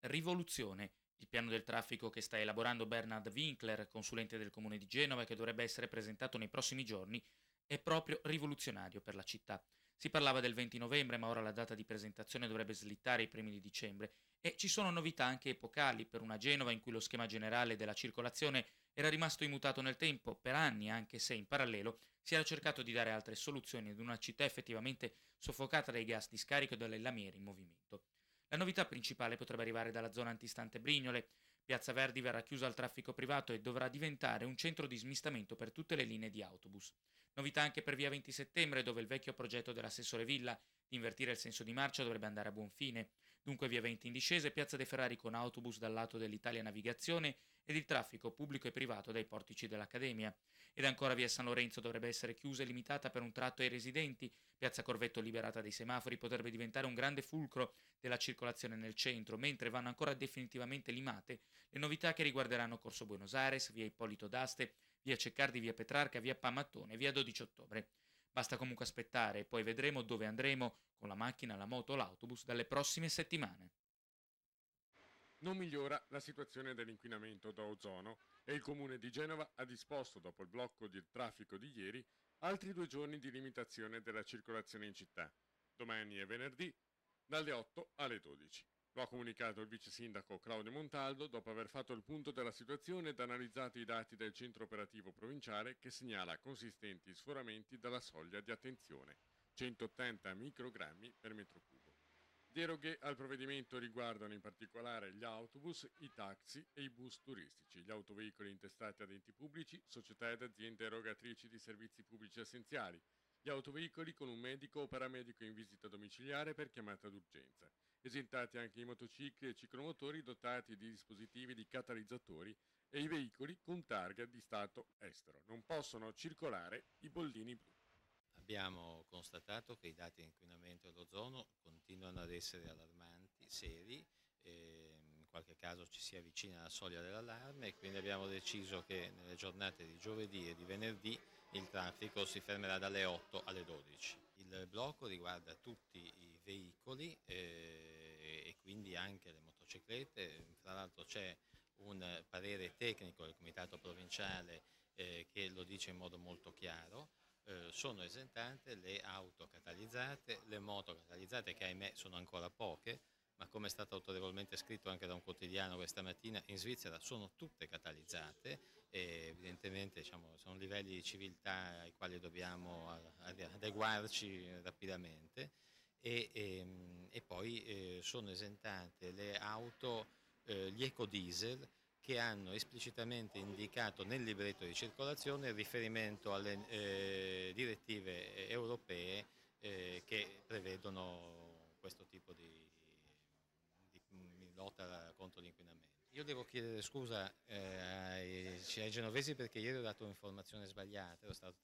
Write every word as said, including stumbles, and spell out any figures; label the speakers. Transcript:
Speaker 1: Rivoluzione. Il piano del traffico che sta elaborando Bernard Winkler, consulente del comune di Genova e che dovrebbe essere presentato nei prossimi giorni, è proprio rivoluzionario per la città. Si parlava del venti novembre, ma ora la data di presentazione dovrebbe slittare ai primi di dicembre e ci sono novità anche epocali per una Genova in cui lo schema generale della circolazione era rimasto immutato nel tempo per anni, anche se in parallelo si era cercato di dare altre soluzioni ad una città effettivamente soffocata dai gas di scarico e dalle lamiere in movimento. La novità principale potrebbe arrivare dalla zona antistante Brignole. Piazza Verdi verrà chiusa al traffico privato e dovrà diventare un centro di smistamento per tutte le linee di autobus. Novità anche per via venti settembre, dove il vecchio progetto dell'assessore Villa di invertire il senso di marcia dovrebbe andare a buon fine. Dunque via venti in discesa e Piazza De Ferrari con autobus dal lato dell'Italia Navigazione ed il traffico pubblico e privato dai portici dell'Accademia. Ed ancora via San Lorenzo dovrebbe essere chiusa e limitata per un tratto ai residenti. Piazza Corvetto liberata dai semafori potrebbe diventare un grande fulcro della circolazione nel centro, mentre vanno ancora definitivamente limate le novità che riguarderanno Corso Buenos Aires, via Ippolito d'Aste, via Ceccardi, via Petrarca, via Pamattone, via dodici ottobre. Basta comunque aspettare e poi vedremo dove andremo con la macchina, la moto o l'autobus dalle prossime settimane.
Speaker 2: Non migliora la situazione dell'inquinamento da ozono e il comune di Genova ha disposto, dopo il blocco del traffico di ieri, altri due giorni di limitazione della circolazione in città, domani e venerdì, dalle otto alle dodici. Lo ha comunicato il vice sindaco Claudio Montaldo dopo aver fatto il punto della situazione ed analizzato i dati del centro operativo provinciale che segnala consistenti sforamenti dalla soglia di attenzione, centottanta microgrammi per metro cubo. Deroghe al provvedimento riguardano in particolare gli autobus, i taxi e i bus turistici, gli autoveicoli intestati ad enti pubblici, società ed aziende erogatrici di servizi pubblici essenziali, gli autoveicoli con un medico o paramedico in visita domiciliare per chiamata d'urgenza, esentati anche i motocicli e ciclomotori dotati di dispositivi di catalizzatori e i veicoli con targa di stato estero. Non possono circolare i bollini blu.
Speaker 3: Abbiamo constatato che i dati di inquinamento dell'ozono continuano ad essere allarmanti, seri, e in qualche caso ci si avvicina alla soglia dell'allarme e quindi abbiamo deciso che nelle giornate di giovedì e di venerdì il traffico si fermerà dalle otto alle dodici. Il blocco riguarda tutti i veicoli eh, e quindi anche le motociclette, tra l'altro c'è un parere tecnico del comitato provinciale eh, che lo dice in modo molto chiaro. Eh, sono esentate le auto catalizzate, le moto catalizzate che ahimè sono ancora poche, ma come è stato autorevolmente scritto anche da un quotidiano questa mattina, in Svizzera sono tutte catalizzate e evidentemente diciamo, sono livelli di civiltà ai quali dobbiamo adeguarci rapidamente e, e, e poi eh, sono esentate le auto, eh, gli ecodiesel che hanno esplicitamente indicato nel libretto di circolazione il riferimento alle eh, direttive europee eh, che prevedono questo tipo di, di, di lotta contro l'inquinamento. Io devo chiedere scusa eh, ai, ai genovesi perché ieri ho dato un'informazione sbagliata, ero stato